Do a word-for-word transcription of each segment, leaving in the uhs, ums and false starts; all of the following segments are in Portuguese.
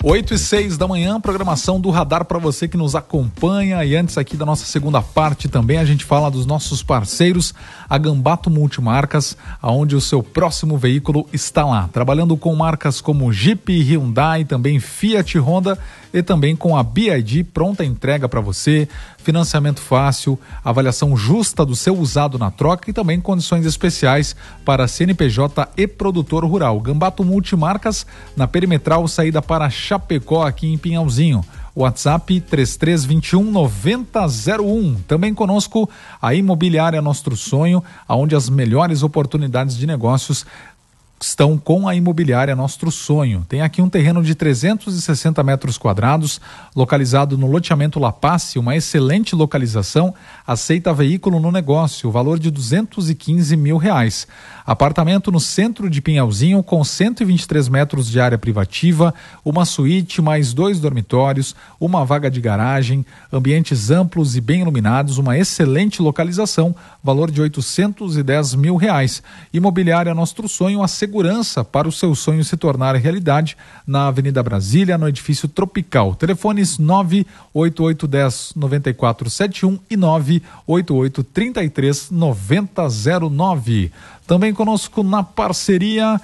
oito e seis da manhã, programação do Radar para você que nos acompanha. E antes aqui da nossa segunda parte também a gente fala dos nossos parceiros, a Gambato Multimarcas, aonde o seu próximo veículo está lá, trabalhando com marcas como Jeep, Hyundai, também Fiat, Honda e também com a B I D, pronta entrega para você, financiamento fácil, avaliação justa do seu usado na troca e também condições especiais para C N P J e produtor rural. Gambato Multimarcas, na Perimetral, saída para Chapecó, aqui em Pinhalzinho. WhatsApp três três dois um nove zero zero um. Também conosco a Imobiliária Nostro Sonho, onde as melhores oportunidades de negócios estão com a Imobiliária Nostro Sonho. Tem aqui um terreno de trezentos e sessenta metros quadrados, localizado no loteamento La Passe, uma excelente localização, aceita veículo no negócio, valor de duzentos e quinze mil reais. Apartamento no centro de Pinhalzinho, com cento e vinte e três metros de área privativa, uma suíte, mais dois dormitórios, uma vaga de garagem, ambientes amplos e bem iluminados, uma excelente localização, valor de oitocentos e dez mil reais. Imobiliária Nostro Sonho, a segurança para o seu sonho se tornar realidade, na Avenida Brasília, no edifício Tropical. Telefones nove oito oito um zero nove quatro sete um e nove oito oito três três nove zero zero nove. Também conosco na parceria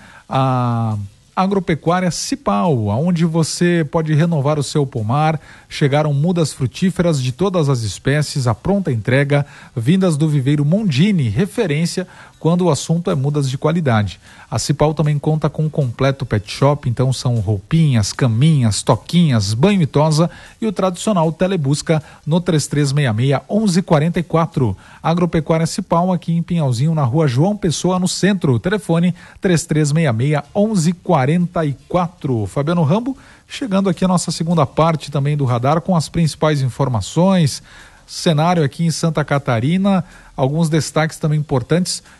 a Agropecuária Cipau, onde você pode renovar o seu pomar. Chegaram mudas frutíferas de todas as espécies, a pronta entrega, vindas do viveiro Mondini, referência quando o assunto é mudas de qualidade. A Cipau também conta com um completo pet shop, então são roupinhas, caminhas, toquinhas, banho e tosa e o tradicional telebusca no três três seis seis, onze quarenta e quatro. Agropecuária Cipau, aqui em Pinhalzinho, na rua João Pessoa, no centro. Telefone três três seis seis, onze quarenta e quatro. Fabiano Rambo, chegando aqui a nossa segunda parte também do Radar com as principais informações, cenário aqui em Santa Catarina, alguns destaques também importantes